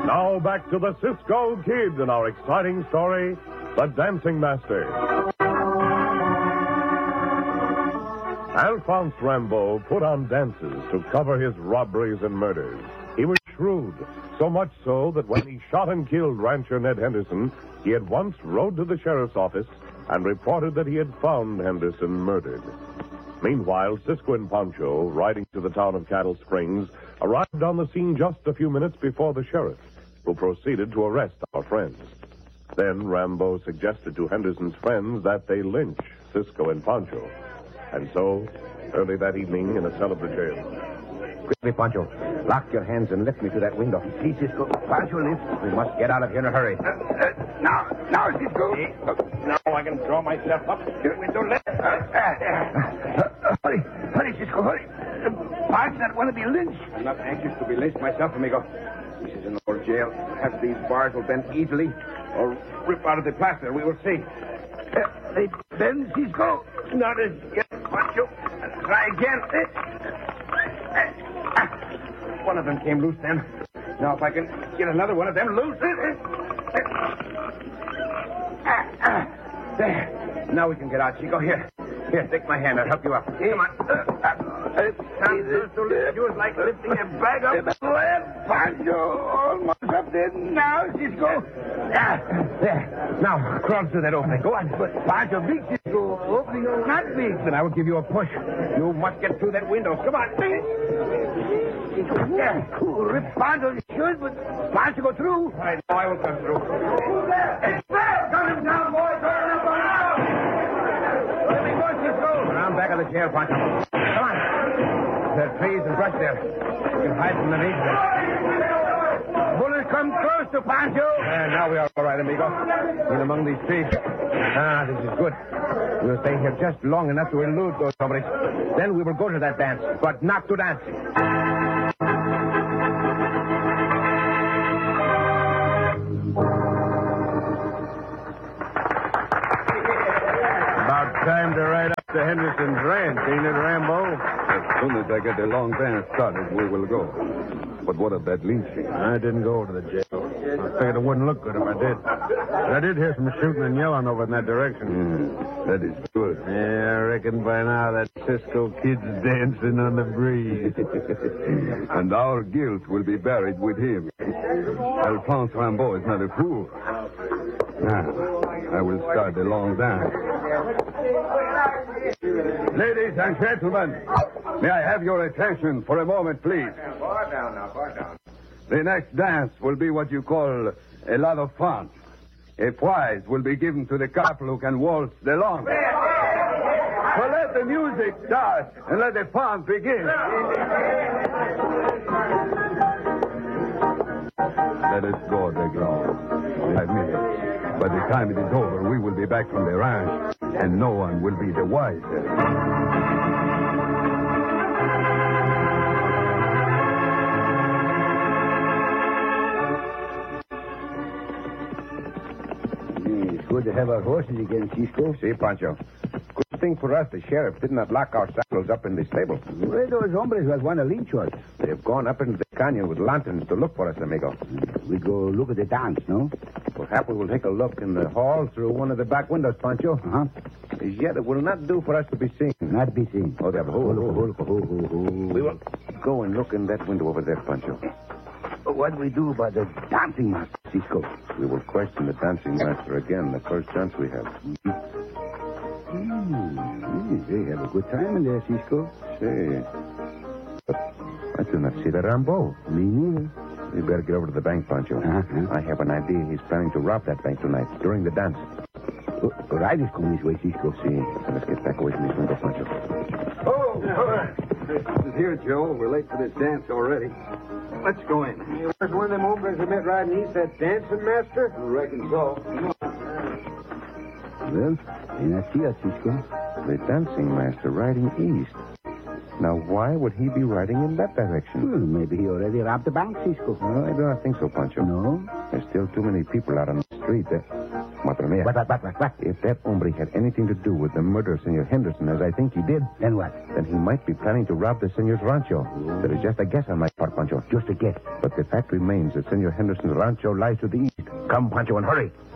Now back to the Cisco Kid in our exciting story, The Dancing Master. Alphonse Rambeau put on dances to cover his robberies and murders. He was shrewd, so much so that when he shot and killed rancher Ned Henderson, he at once rode to the sheriff's office and reported that he had found Henderson murdered. Meanwhile, Cisco and Pancho, riding to the town of Cattle Springs, arrived on the scene just a few minutes before the sheriff, who proceeded to arrest our friends. Then Rambeau suggested to Henderson's friends that they lynch Cisco and Pancho. And so, early that evening in a cell of the jail. Quickly, Pancho. Lock your hands and lift me to that window. See, Cisco. Pancho, lift. We must get out of here in a hurry. Now, Cisco. Now I can draw myself up to the window. Hurry, Cisco, hurry. Pancho not want to be lynched. I'm not anxious to be lynched myself, amigo. This is an old jail. Perhaps these bars will bend easily or rip out of the plaster. We will see. They bend, Cisco. Not as yet, Pancho. Try again. One of them came loose then. Now, if I can get another one of them loose. There. Now we can get out, Chico. Here, take my hand. I'll help you up. Come on. Sounds so you like lifting a bag up. Well, Pancho, almost up there now, Cisco. There. Now, crawl through that opening. Go on. But Pancho, big Cisco, opening not big. Then I will give you a push. You must get through that window. Come on. Yeah, rip Pancho should, but Pancho go through. I know I will come through. It's there! Coming down, boys. Turn up on out! Let me go, Cisco. Around back of the jail, Pancho. Come on. There are trees and brush there. You can hide from the leaves there. Bullets come close to Pancho. And now we are all right, amigo. In among these trees. This is good. We'll stay here just long enough to elude those hombres. Then we will go to that dance, but not to dance. About time to ride up to Henderson's ranch, ain't it, Rambo? As soon as I get the long dance started, we will go. But what of that lynching? I didn't go to the jail. I figured it wouldn't look good if I did. But I did hear some shooting and yelling over in that direction. That is good. Yeah, I reckon by now that Cisco Kid's dancing on the breeze. And our guilt will be buried with him. Alphonse Rambeau is not a fool. Now, I will start the long dance. Ladies and gentlemen, may I have your attention for a moment, please? Far down now, far down. The next dance will be what you call a lot of fun. A prize will be given to the couple who can waltz the longest. So let the music start and let the fun begin. Let us go, Deglon. 5 minutes. By the time it is over, we will be back from the ranch, and no one will be the wiser. It's good to have our horses again, Cisco. See, Pancho. Good thing for us the sheriff did not lock our saddles up in the stable. Where are those hombres who want to lynch us? They've gone up into the canyon with lanterns to look for us, amigo. We go look at the dance, no? Perhaps we will take a look in the hall through one of the back windows, Pancho. Uh-huh. As yet, it will not do for us to be seen. Not be seen. Oh, they have a We will go and look in that window over there, Pancho. What do we do about the dancing master, Cisco? We will question the dancing master again the first chance we have. They have a good time in there, Cisco. Say, but I do not see the Rambeau. Me neither. We better get over to the bank, Pancho. Uh-huh. I have an idea he's planning to rob that bank tonight during the dance. The riders come this way, Cisco. See, let's get back away from this window, Pancho. Oh, this is here, Joe. We're late for this dance already. Let's go in. You was one of them hombres who met riding east, that dancing master? I reckon so. Well, ain't I see us, Cisco? The dancing master riding east. Now, why would he be riding in that direction? Well, maybe he already robbed the bank, Cisco. No, I do not think so, Pancho. No? There's still too many people out on the street. Madre mia. What? If that hombre had anything to do with the murder of Senor Henderson, as I think he did, Then what? then he might be planning to rob the senor's rancho. That is just a guess on my part. Pancho? Just a guess. But the fact remains that Senor Henderson's rancho lies to the east. Come, Pancho, and hurry.